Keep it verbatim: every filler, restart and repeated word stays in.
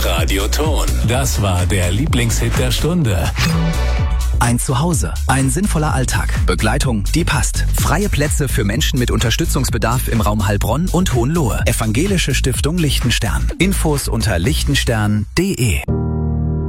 Radioton. Das war der Lieblingshit der Stunde. Ein Zuhause, ein sinnvoller Alltag, Begleitung, die passt. Freie Plätze für Menschen mit Unterstützungsbedarf im Raum Heilbronn und Hohenlohe. Evangelische Stiftung Lichtenstern. Infos unter lichtenstern punkt de.